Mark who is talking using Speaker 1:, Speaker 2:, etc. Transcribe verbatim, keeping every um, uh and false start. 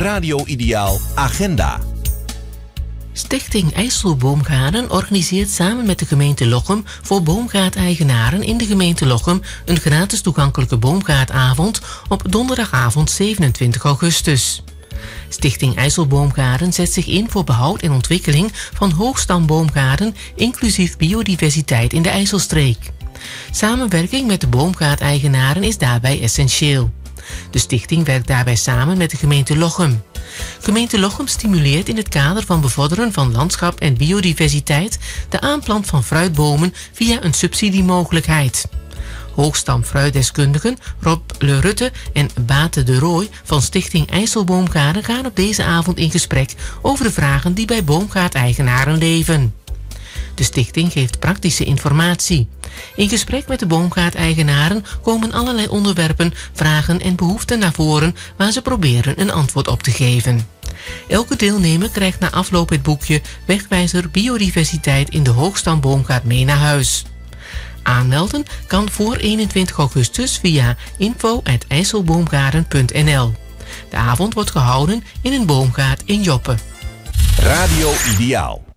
Speaker 1: Radio Ideaal Agenda.
Speaker 2: Stichting IJsselboomgaarden organiseert samen met de gemeente Lochem voor boomgaardeigenaren in de gemeente Lochem een gratis toegankelijke boomgaardavond op donderdagavond zevenentwintig augustus. Stichting IJsselboomgaarden zet zich in voor behoud en ontwikkeling van hoogstamboomgaarden, inclusief biodiversiteit in de IJsselstreek. Samenwerking met de boomgaardeigenaren is daarbij essentieel. De stichting werkt daarbij samen met de gemeente Lochem. Gemeente Lochem stimuleert in het kader van bevorderen van landschap en biodiversiteit de aanplant van fruitbomen via een subsidiemogelijkheid. Hoogstamfruitdeskundigen Rob Le Rutte en Bate de Rooij van Stichting IJsselboomgaarden gaan op deze avond in gesprek over de vragen die bij boomgaardeigenaren leven. De stichting geeft praktische informatie. In gesprek met de boomgaardeigenaren komen allerlei onderwerpen, vragen en behoeften naar voren waar ze proberen een antwoord op te geven. Elke deelnemer krijgt na afloop het boekje Wegwijzer Biodiversiteit in de Hoogstamboomgaard mee naar huis. Aanmelden kan voor eenentwintig augustus via info at ijsselboomgaarden punt n l. De avond wordt gehouden in een boomgaard in Joppe.
Speaker 1: Radio Ideaal.